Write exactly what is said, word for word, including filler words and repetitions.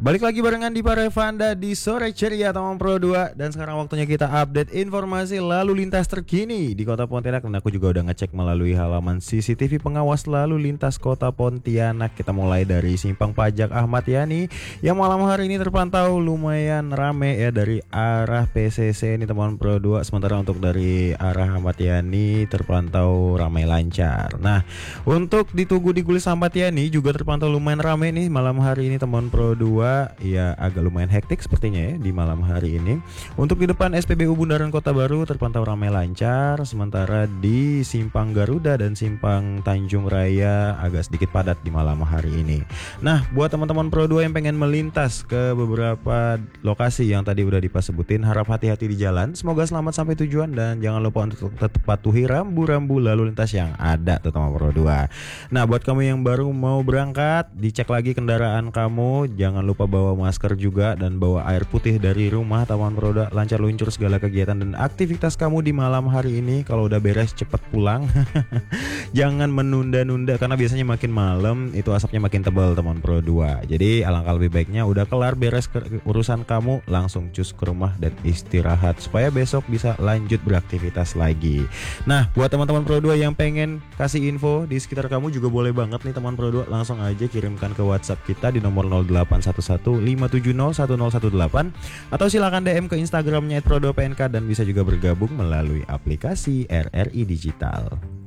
Balik lagi barengan di Parevanda di Sore Ceria teman Pro dua. Dan sekarang waktunya kita update informasi lalu lintas terkini di Kota Pontianak. Dan aku juga udah ngecek melalui halaman C C T V pengawas lalu lintas Kota Pontianak. Kita mulai dari Simpang Pajak Ahmad Yani yang malam hari ini terpantau lumayan rame ya dari arah P C C ini teman Pro dua. Sementara untuk dari arah Ahmad Yani terpantau ramai lancar. Nah, untuk di Tugu di Gulis Ahmad Yani juga terpantau lumayan rame nih malam hari ini teman Pro dua. Ya agak lumayan hektik sepertinya ya di malam hari ini. Untuk di depan S P B U Bundaran Kota Baru terpantau ramai lancar. Sementara di Simpang Garuda dan Simpang Tanjung Raya agak sedikit padat di malam hari ini. Nah, buat teman-teman Pro dua yang pengen melintas ke beberapa lokasi yang tadi udah Dipa sebutin, harap hati-hati di jalan. Semoga selamat sampai tujuan dan jangan lupa untuk tetap patuhi rambu-rambu lalu lintas yang ada teman-teman Pro dua. Nah, buat kamu yang baru mau berangkat, dicek lagi kendaraan kamu. Jangan lupa bawa masker juga dan bawa air putih dari rumah teman Pro dua. Lancar luncur segala kegiatan dan aktivitas kamu di malam hari ini. Kalau udah beres cepet pulang. Jangan menunda-nunda karena biasanya makin malam itu asapnya makin tebal teman Pro dua. Jadi alangkah lebih baiknya udah kelar beres ke- urusan kamu langsung cus ke rumah dan istirahat supaya besok bisa lanjut beraktivitas lagi. Nah, buat teman-teman Pro dua yang pengen kasih info di sekitar kamu juga boleh banget nih teman Pro dua, langsung aja kirimkan ke WhatsApp kita di nomor nol delapan satu satu lima tujuh nol satu nol satu delapan atau silakan D M ke Instagramnya et pro dua p n k dan bisa juga bergabung melalui aplikasi R R I Digital.